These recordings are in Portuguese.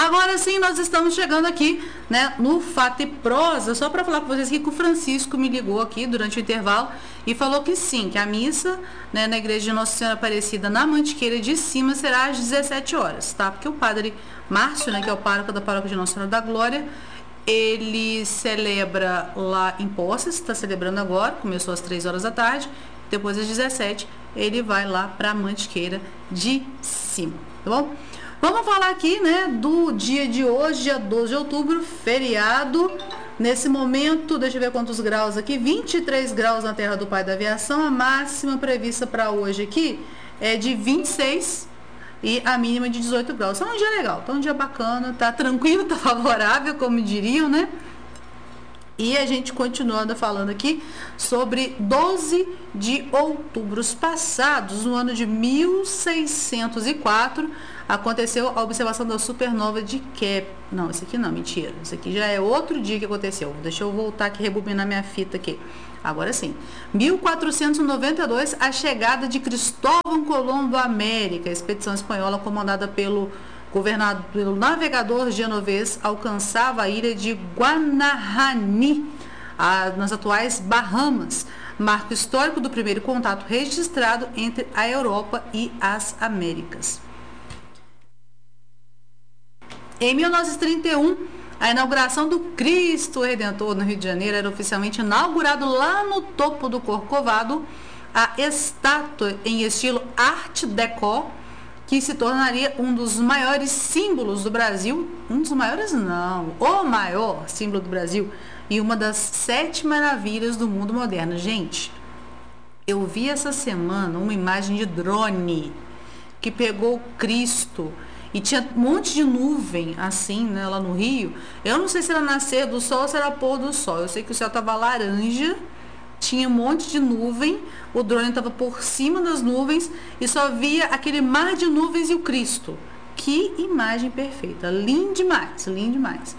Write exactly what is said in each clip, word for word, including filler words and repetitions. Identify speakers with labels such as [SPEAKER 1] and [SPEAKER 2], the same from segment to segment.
[SPEAKER 1] Agora sim, nós estamos chegando aqui, né, no Fato e Prosa, só para falar com vocês aqui que o Francisco me ligou aqui durante o intervalo e falou que sim, que a missa, né, na igreja de Nossa Senhora Aparecida, na Mantiqueira de Cima, será às dezessete horas, tá? Porque o padre Márcio, né, que é o pároco da paróquia de Nossa Senhora da Glória, ele celebra lá em Poças, está celebrando agora, começou às três horas da tarde, depois às dezessete, ele vai lá para a Mantiqueira de Cima, tá bom? Vamos falar aqui, né, do dia de hoje, dia doze de outubro, feriado. Nesse momento, deixa eu ver quantos graus aqui, vinte e três graus na Terra do Pai da Aviação. A máxima prevista para hoje aqui é de vinte e seis e a mínima de dezoito graus. Então é um dia legal, tá um dia bacana, tá tranquilo, tá favorável, como diriam, né? E a gente continuando falando aqui sobre doze de outubro passados, no ano de mil seiscentos e quatro, aconteceu a observação da supernova de Kepler. Não, esse aqui não, mentira. Esse aqui já é outro dia que aconteceu. Deixa eu voltar aqui, rebobinar minha fita aqui. Agora sim. mil quatrocentos e noventa e dois, a chegada de Cristóvão Colombo à América. A expedição espanhola comandada pelo governado pelo navegador genovês, alcançava a ilha de Guanahani, a, nas atuais Bahamas, marco histórico do primeiro contato registrado entre a Europa e as Américas. Em mil novecentos e trinta e um, a inauguração do Cristo Redentor no Rio de Janeiro era oficialmente inaugurado lá no topo do Corcovado, a estátua em estilo Art Deco, que se tornaria um dos maiores símbolos do Brasil, um dos maiores não, o maior símbolo do Brasil e uma das sete maravilhas do mundo moderno. Gente, eu vi essa semana uma imagem de drone que pegou o Cristo e tinha um monte de nuvem assim, né, lá no Rio. Eu não sei se era nascer do sol ou se era pôr do sol, eu sei que o céu estava laranja, tinha um monte de nuvem, o drone estava por cima das nuvens e só via aquele mar de nuvens e o Cristo. Que imagem perfeita, lindo demais, lindo demais.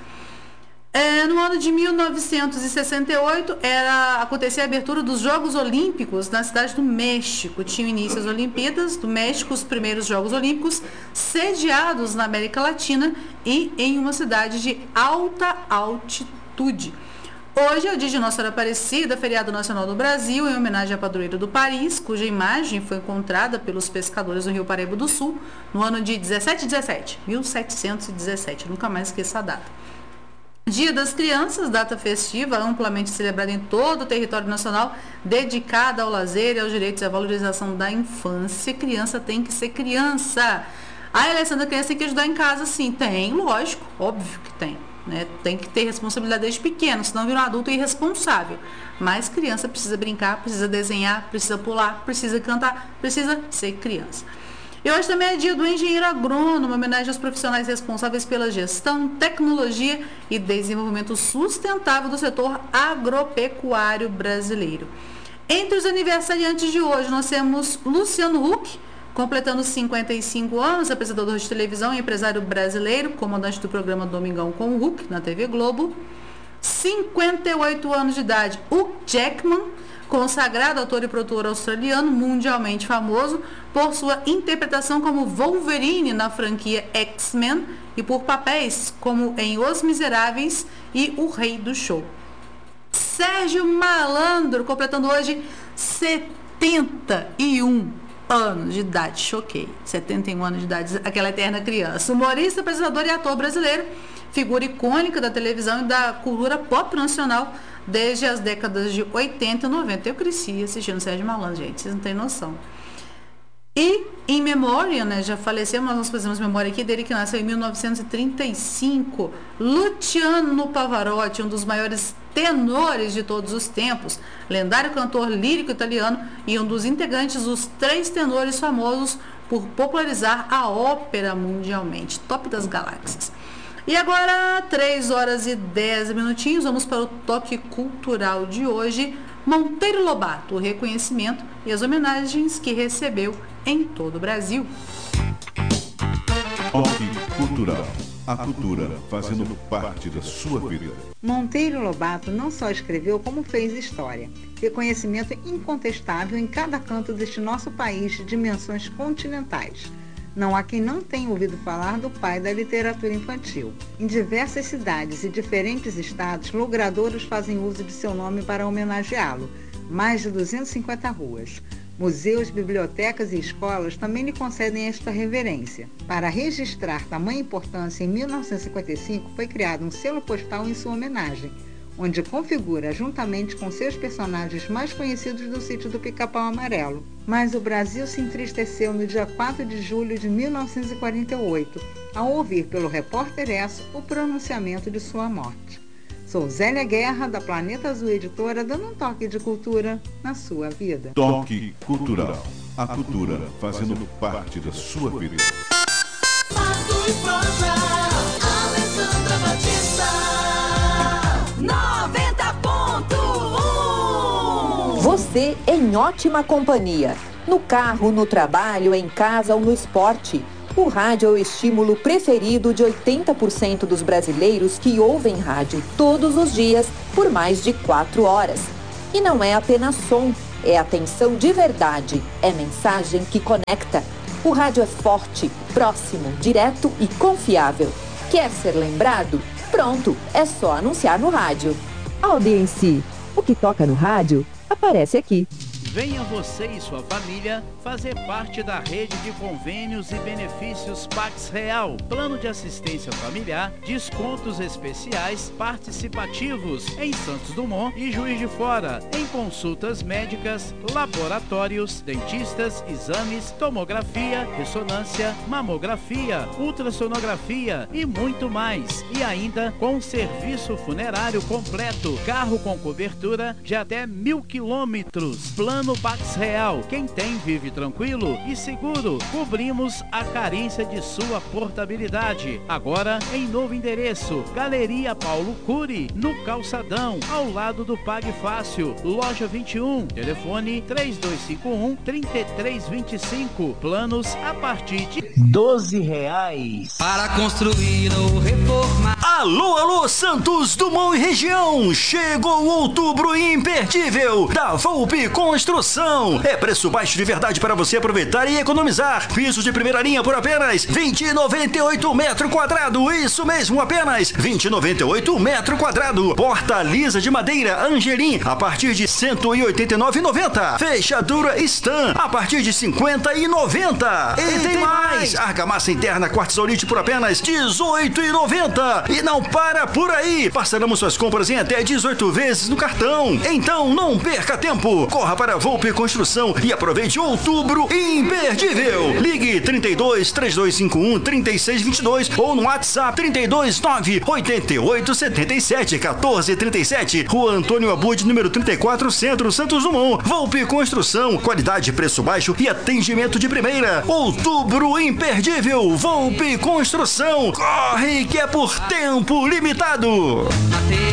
[SPEAKER 1] É, no ano de mil novecentos e sessenta e oito, era, acontecia a abertura dos Jogos Olímpicos na cidade do México. Tinham início as Olimpíadas do México, os primeiros Jogos Olímpicos, sediados na América Latina e em uma cidade de alta altitude. Hoje é o dia de Nossa Senhora Aparecida, feriado nacional do Brasil, em homenagem à padroeira do Paris, cuja imagem foi encontrada pelos pescadores do Rio Paraíba do Sul no ano de dezessete dezessete, mil setecentos e dezessete. Nunca mais esqueço a data. Dia das Crianças, data festiva amplamente celebrada em todo o território nacional, dedicada ao lazer e aos direitos e à valorização da infância. Criança tem que ser criança. A eleição da criança tem que ajudar em casa, sim. Tem, lógico, óbvio que tem. Né? Tem que ter responsabilidade desde pequeno, senão vira um adulto irresponsável. Mas criança precisa brincar, precisa desenhar, precisa pular, precisa cantar, precisa ser criança. E hoje também é dia do engenheiro agrônomo, uma homenagem aos profissionais responsáveis pela gestão, tecnologia e desenvolvimento sustentável do setor agropecuário brasileiro. Entre os aniversariantes de hoje, nós temos Luciano Huck, completando cinquenta e cinco anos, apresentador de televisão e empresário brasileiro, comandante do programa Domingão com o Huck, na T V Globo. cinquenta e oito anos de idade, Hugh Jackman, consagrado ator e produtor australiano, mundialmente famoso por sua interpretação como Wolverine na franquia X-Men e por papéis como em Os Miseráveis e O Rei do Show. Sérgio Malandro, completando hoje setenta e um anos de idade, choquei, setenta e um anos de idade, aquela eterna criança. Humorista, apresentador e ator brasileiro, figura icônica da televisão e da cultura pop nacional desde as décadas de oitenta e noventa. Eu cresci assistindo Sérgio Malandro, gente, vocês não têm noção. E em memória, né, já faleceu, mas nós fazemos memória aqui dele que nasceu em mil novecentos e trinta e cinco, Luciano Pavarotti, um dos maiores tenores de todos os tempos, lendário cantor lírico italiano e um dos integrantes dos três tenores famosos por popularizar a ópera mundialmente, top das galáxias. E agora, três horas e dez minutinhos, vamos para o toque cultural de hoje. Monteiro Lobato, o reconhecimento e as homenagens que recebeu em todo o Brasil.
[SPEAKER 2] Toque cultural. A cultura fazendo parte da sua vida.
[SPEAKER 3] Monteiro Lobato não só escreveu, como fez história. Reconhecimento incontestável em cada canto deste nosso país de dimensões continentais. Não há quem não tenha ouvido falar do pai da literatura infantil. Em diversas cidades e diferentes estados, logradouros fazem uso de seu nome para homenageá-lo. Mais de duzentas e cinquenta ruas. Museus, bibliotecas e escolas também lhe concedem esta reverência. Para registrar tamanha importância, em mil novecentos e cinquenta e cinco foi criado um selo postal em sua homenagem, onde configura, juntamente com seus personagens mais conhecidos do sítio do Pica-Pau Amarelo. Mas o Brasil se entristeceu no dia quatro de julho de mil novecentos e quarenta e oito, ao ouvir pelo Repórter Esso o pronunciamento de sua morte. Sou Zélia Guerra, da Planeta Azul Editora, dando um toque de cultura na sua vida.
[SPEAKER 2] Toque Cultural. A cultura fazendo parte da sua vida.
[SPEAKER 4] Pato e Prosa, Alessandra Batista, noventa ponto um.
[SPEAKER 5] Você em ótima companhia. No carro, no trabalho, em casa ou no esporte. O rádio é o estímulo preferido de oitenta por cento dos brasileiros que ouvem rádio todos os dias por mais de quatro horas. E não é apenas som, é atenção de verdade, é mensagem que conecta. O rádio é forte, próximo, direto e confiável. Quer ser lembrado? Pronto, é só anunciar no rádio.
[SPEAKER 6] Audiência, o que toca no rádio aparece aqui.
[SPEAKER 7] Venha você e sua família fazer parte da rede de convênios e benefícios Pax Real. Plano de assistência familiar, descontos especiais participativos em Santos Dumont e Juiz de Fora, em consultas médicas, laboratórios, dentistas, exames, tomografia, ressonância, mamografia, ultrassonografia e muito mais. E ainda com serviço funerário completo, carro com cobertura de até mil quilômetros. Plano No Pax Real, quem tem vive tranquilo e seguro. Cobrimos a carência de sua portabilidade. Agora em novo endereço, Galeria Paulo Cury, no Calçadão, ao lado do Pague Fácil, loja vinte e um, telefone três dois cinco um, três três dois cinco, planos a partir de
[SPEAKER 8] doze reais.
[SPEAKER 9] Para construir ou reformar.
[SPEAKER 8] Alô, alô, Santos Dumont e região, chegou outubro imperdível da Volpe Construção. É preço baixo de verdade para você aproveitar e economizar. Pisos de primeira linha por apenas vinte e noventa e oito metro quadrado. Isso mesmo, apenas vinte e noventa e oito metro quadrado. Porta lisa de madeira Angelim a partir de cento e oitenta e nove reais e noventa centavos. Fechadura Stan a partir de cinquenta e noventa centavos. E tem mais. Argamassa interna quartzolite por apenas dezoito reais e noventa centavos. E não para por aí. Parcelamos suas compras em até dezoito vezes no cartão. Então não perca tempo. Corra para Volpe Construção e aproveite outubro imperdível. Ligue trinta e dois, três dois cinco um, trinta e seis vinte e dois ou no WhatsApp trinta e dois, nove oito oito, sete sete, um quatro três sete. Rua Antônio Abud, número trinta e quatro, Centro, Santos Dumont. Volpe Construção, qualidade, preço baixo e atendimento de primeira. Outubro imperdível. Volpe Construção. Corre que é por tempo limitado.